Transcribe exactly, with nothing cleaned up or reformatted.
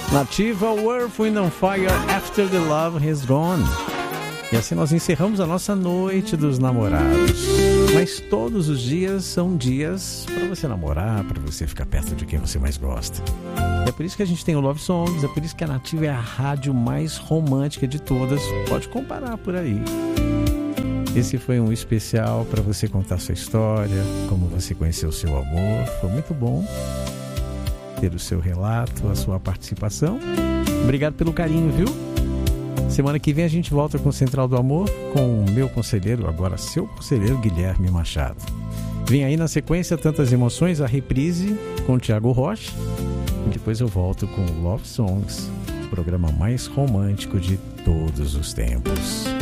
Nativa, Earth, Wind and Fire, After the Love Has Gone. E assim nós encerramos a nossa noite dos namorados. Mas todos os dias são dias para você namorar, para você ficar perto de quem você mais gosta. E é por isso que a gente tem o Love Songs, é por isso que a Nativa é a rádio mais romântica de todas. Pode comparar por aí. Esse foi um especial para você contar sua história, como você conheceu o seu amor. Foi muito bom ter o seu relato, a sua participação. Obrigado pelo carinho, viu? Semana que vem a gente volta com o Central do Amor, com o meu conselheiro, agora seu conselheiro, Guilherme Machado. Vem aí na sequência Tantas Emoções, a reprise com o Thiago Rocha. E depois eu volto com o Love Songs, o programa mais romântico de todos os tempos.